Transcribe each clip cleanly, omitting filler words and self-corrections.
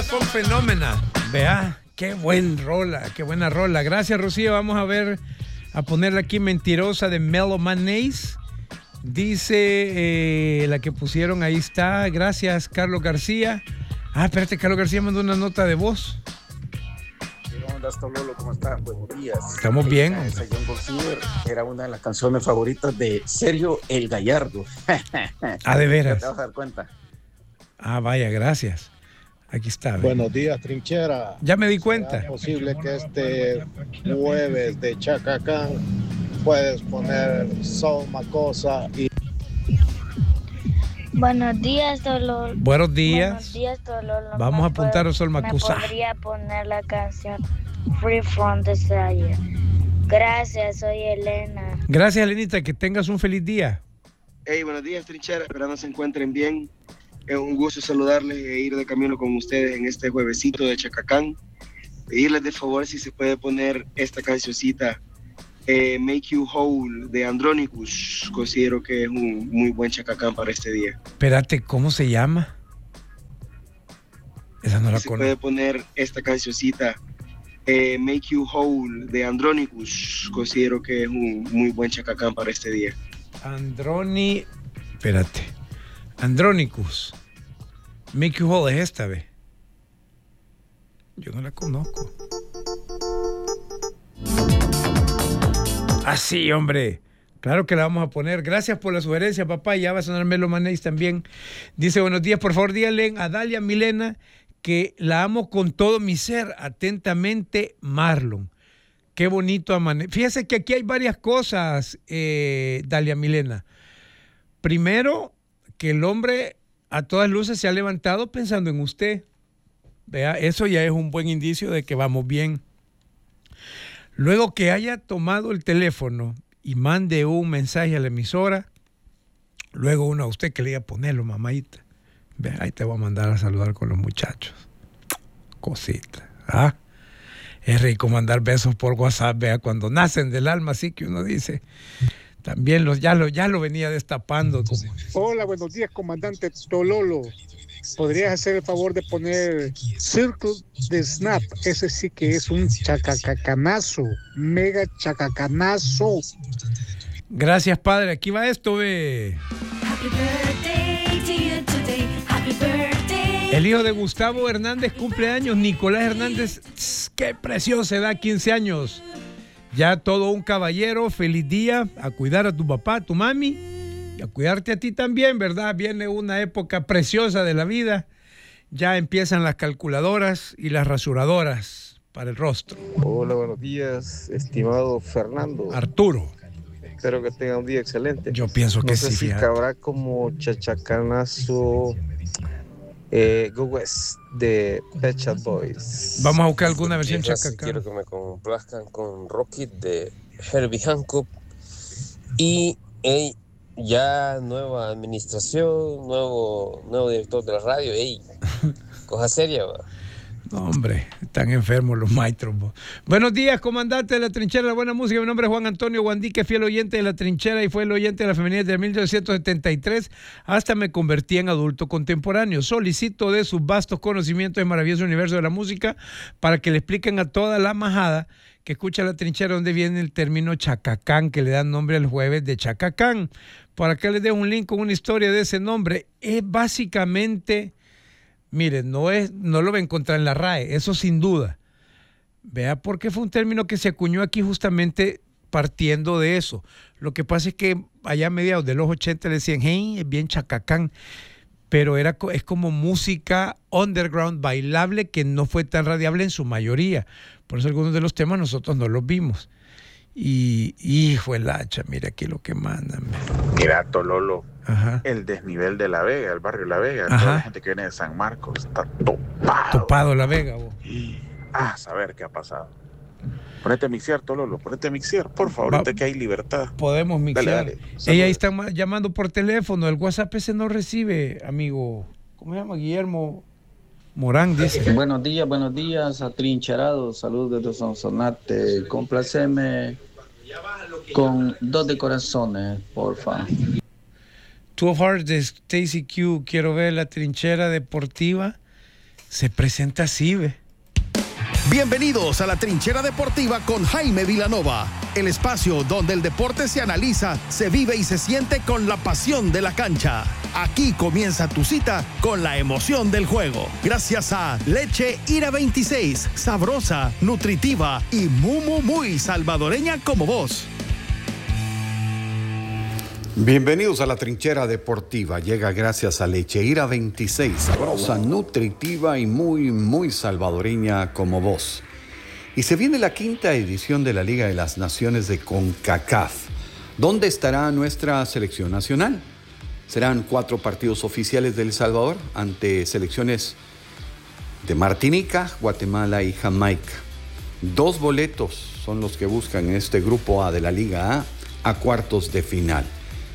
Folk Phenomena. Vea, qué buena rola. Gracias, Rocío. Vamos a ponerla aquí, Mentirosa de Mellow Mayonnaise. Dice la que pusieron, ahí está. Gracias, Carlos García. Espérate, Carlos García mandó una nota de voz. ¿Cómo andas, Lolo? ¿Cómo estás? Buenos días. Estamos bien. Esa John Golcier era una de las canciones favoritas de Sergio el Gallardo. De veras. Te vas a dar cuenta. Vaya, gracias. Aquí está. Buenos días, Trinchera. Ya me di cuenta. ¿Es posible que este jueves de Chacacán puedes poner Sol Macosa y... Buenos días, Dolor. Buenos días. Buenos días, Dolor. Vamos a apuntar a Sol Macosa. ¿Me podría poner la canción Free From Desire? Gracias, soy Elena. Gracias, Elenita, que tengas un feliz día. Hey, buenos días, Trinchera. Esperando se encuentren bien. Es un gusto saludarles e ir de camino con ustedes en este juevesito de Chacacán. Pedirles de favor si se puede poner esta cancioncita, Make You Whole, de Andronicus. Considero que es un muy buen Chacacán para este día. Espérate, ¿cómo se llama? Esa no la conozco. Se puede poner esta cancioncita, Make You Whole, de Andronicus. Considero que es un muy buen Chacacán para este día. Andronicus. Make You Whole es esta, ve. Yo no la conozco. Sí, hombre. Claro que la vamos a poner. Gracias por la sugerencia, papá. Ya va a sonar Mellow Mayonnaise también. Dice, buenos días, por favor, díganle a Dalia Milena que la amo con todo mi ser. Atentamente, Marlon. Qué bonito amanecer. Fíjese que aquí hay varias cosas, Dalia Milena. Primero, que el hombre a todas luces se ha levantado pensando en usted. Vea, eso ya es un buen indicio de que vamos bien. Luego que haya tomado el teléfono y mande un mensaje a la emisora, luego uno a usted que le diga ponerlo, mamadita. Vea, ahí te voy a mandar a saludar con los muchachos. Cosita. Es rico mandar besos por WhatsApp, vea, cuando nacen del alma, así que uno dice... También ya lo venía destapando. Hola, buenos días, comandante Tololo. ¿Podrías hacer el favor de poner Circle de Snap? Ese sí que es un chacacanazo, mega chacacanazo. Gracias, padre. Aquí va esto, ve. El hijo de Gustavo Hernández cumple años. Nicolás Hernández, qué precioso, se da 15 años. Ya todo un caballero, feliz día, a cuidar a tu papá, a tu mami, y a cuidarte a ti también, ¿verdad? Viene una época preciosa de la vida, ya empiezan las calculadoras y las rasuradoras para el rostro. Hola, buenos días, estimado Fernando. Arturo. Espero que tenga un día excelente. Yo pienso que sí. No sé si cabrá como chachacanazo Go West de Pet Shop Boys. Vamos a buscar alguna versión chacacán. Quiero que me complazcan con Rocket de Herbie Hancock y ya nueva administración, nuevo director de la radio. Cosa seria, ¿va? No, hombre, están enfermos los maestros. Buenos días, comandante de la Trinchera de la Buena Música. Mi nombre es Juan Antonio Guandique, fiel oyente de la Trinchera y fue el oyente de la femenina desde 1973 hasta me convertí en adulto contemporáneo. Solicito de sus vastos conocimientos del maravilloso universo de la música para que le expliquen a toda la majada que escucha la Trinchera dónde viene el término chacacán, que le dan nombre al jueves de Chacacán. Por acá les dejo un link con una historia de ese nombre. Es básicamente... Mire, no lo va a encontrar en la RAE, eso sin duda. Vea, porque fue un término que se acuñó aquí justamente partiendo de eso. Lo que pasa es que allá a mediados de los 80 le decían, hey, es bien chacacán, pero es como música underground, bailable, que no fue tan radiable en su mayoría. Por eso algunos de los temas nosotros no los vimos. Y hijo el hacha, mira aquí lo que mandan. Mira, Tololo, ajá, el desnivel de La Vega, el barrio La Vega, ajá, toda la gente que viene de San Marcos está topado La Vega, vos. Saber qué ha pasado. Ponete a mixear, Tololo, ponete a mixear, por favor, ahorita que hay libertad. Podemos mixear. Dale. Ella ahí está llamando por teléfono, el WhatsApp ese no recibe, amigo. ¿Cómo se llama? Guillermo Morán dice. Buenos días, atrincherados. Saludos desde Sonsonate. Complaceme con 2 de corazones, porfa. Two of Hearts de Stacy Q. Quiero ver la trinchera deportiva. Se presenta así, ve. Bienvenidos a la Trinchera Deportiva con Jaime Vilanova, el espacio donde el deporte se analiza, se vive y se siente con la pasión de la cancha. Aquí comienza tu cita con la emoción del juego. Gracias a Leche Ira 26, sabrosa, nutritiva y muy salvadoreña como vos. Bienvenidos a la Trinchera Deportiva. Llega gracias a Leche Ira 26, sabrosa, nutritiva y muy salvadoreña como vos. Y se viene la 5ª edición de la Liga de las Naciones de CONCACAF. ¿Dónde estará nuestra selección nacional? Serán 4 partidos oficiales de El Salvador ante selecciones de Martinica, Guatemala y Jamaica. 2 boletos son los que buscan en este grupo A de la Liga a cuartos de final.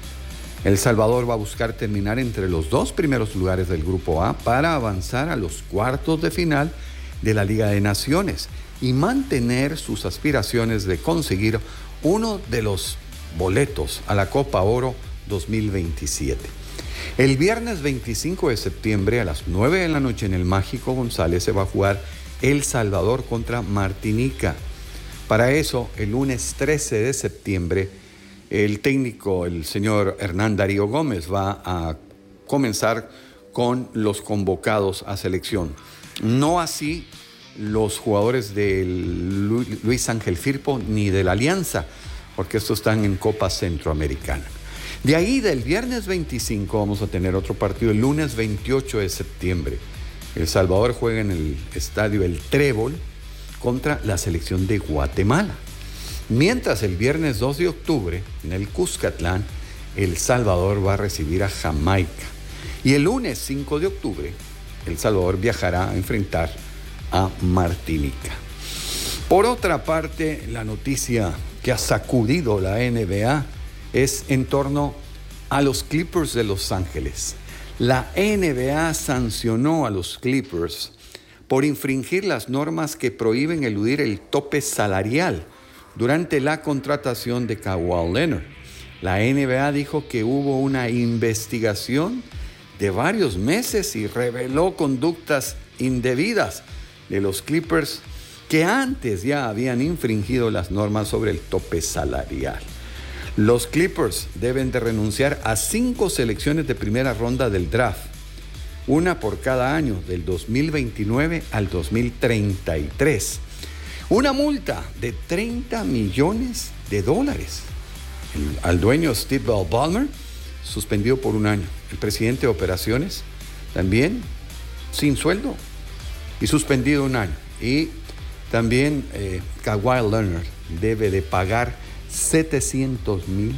El Salvador va a buscar terminar entre los 2 primeros lugares del Grupo A para avanzar a los cuartos de final de la Liga de Naciones y mantener sus aspiraciones de conseguir uno de los boletos a la Copa Oro 2027. El viernes 25 de septiembre a las 9 de la noche en el Mágico González se va a jugar El Salvador contra Martinica. Para eso, el lunes 13 de septiembre, el técnico, el señor Hernán Darío Gómez, va a comenzar con los convocados a selección. No así los jugadores del Luis Ángel Firpo ni de la Alianza, porque estos están en Copa Centroamericana. De ahí, del viernes 25, vamos a tener otro partido el lunes 28 de septiembre. El Salvador juega en el estadio El Trébol contra la selección de Guatemala. Mientras el viernes 2 de octubre, en el Cuscatlán, El Salvador va a recibir a Jamaica. Y el lunes 5 de octubre, El Salvador viajará a enfrentar a Martinica. Por otra parte, la noticia que ha sacudido la NBA es en torno a los Clippers de Los Ángeles. La NBA sancionó a los Clippers por infringir las normas que prohíben eludir el tope salarial durante la contratación de Kawhi Leonard. La NBA dijo que hubo una investigación de varios meses y reveló conductas indebidas de los Clippers que antes ya habían infringido las normas sobre el tope salarial. Los Clippers deben de renunciar a 5 selecciones de primera ronda del draft, una por cada año del 2029 al 2033. Una multa de $30 millones. Al dueño Steve Ballmer, suspendido por 1 año. El presidente de operaciones, también sin sueldo y suspendido 1 año. Y también Kawhi Leonard debe de pagar $700,000.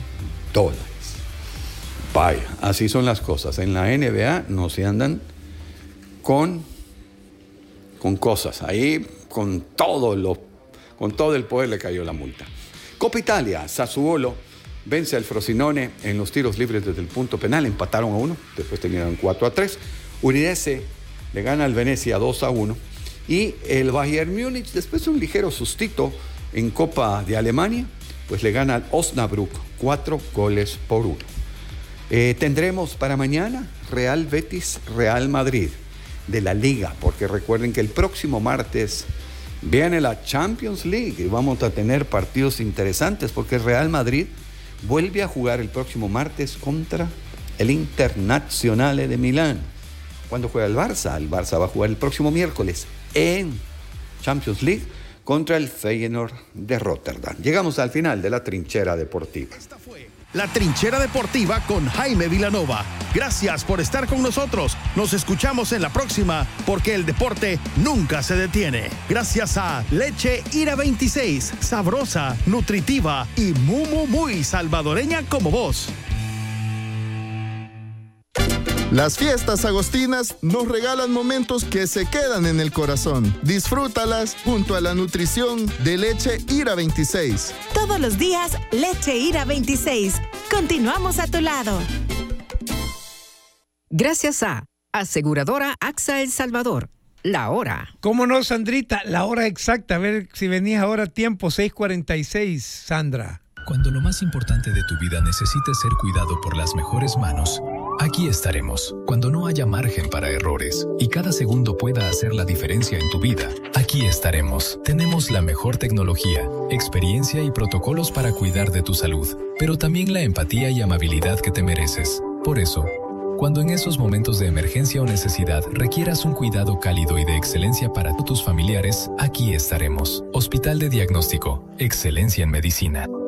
Vaya, así son las cosas. En la NBA no se andan con cosas. Ahí con todo el poder le cayó la multa. Copa Italia, Sassuolo vence al Frosinone en los tiros libres desde el punto penal. Empataron a 1, después terminaron 4-3. Udinese le gana al Venecia 2-1. Y el Bayern Múnich, después de un ligero sustito en Copa de Alemania, pues le gana al Osnabrück 4-1. Tendremos para mañana Real Betis, Real Madrid de la Liga, porque recuerden que el próximo martes viene la Champions League y vamos a tener partidos interesantes porque el Real Madrid vuelve a jugar el próximo martes contra el Internazionale de Milán. ¿Cuándo juega el Barça? El Barça va a jugar el próximo miércoles en Champions League contra el Feyenoord de Rotterdam. Llegamos al final de la Trinchera Deportiva. La Trinchera Deportiva con Jaime Vilanova. Gracias por estar con nosotros. Nos escuchamos en la próxima porque el deporte nunca se detiene. Gracias a Leche Ira 26, sabrosa, nutritiva y muy salvadoreña como vos. Las fiestas agostinas nos regalan momentos que se quedan en el corazón. Disfrútalas junto a la nutrición de Leche Ira 26. Todos los días, Leche Ira 26. Continuamos a tu lado. Gracias a Aseguradora AXA El Salvador. La hora. ¿Cómo no, Sandrita? La hora exacta. A ver si venías ahora a tiempo. 6:46, Sandra. Cuando lo más importante de tu vida necesite ser cuidado por las mejores manos, Aquí estaremos cuando no haya margen para errores y cada segundo pueda hacer la diferencia en tu vida. Aquí estaremos. Tenemos la mejor tecnología, experiencia y protocolos para cuidar de tu salud, pero también la empatía y amabilidad que te mereces. Por eso, cuando en esos momentos de emergencia o necesidad requieras un cuidado cálido y de excelencia para tus familiares, aquí estaremos. Hospital de Diagnóstico. Excelencia en Medicina.